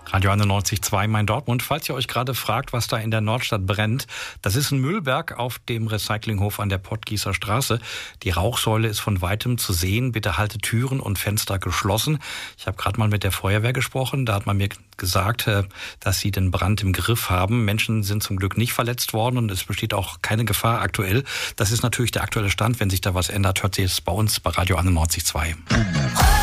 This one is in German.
Radio 91.2 Main Dortmund. Falls ihr euch gerade fragt, was da in der Nordstadt brennt, das ist ein Müllberg auf dem Recyclinghof an der Pottgießer Straße. Die Rauchsäule ist von weitem zu sehen. Bitte haltet Türen und Fenster geschlossen. Ich habe gerade mal mit der Feuerwehr gesprochen. Da hat man mir gesagt, dass sie den Brand im Griff haben. Menschen sind zum Glück nicht verletzt worden und es besteht auch keine Gefahr aktuell. Das ist natürlich der aktuelle Stand. Wenn sich da was ändert, hört ihr es bei uns bei Radio 91.2.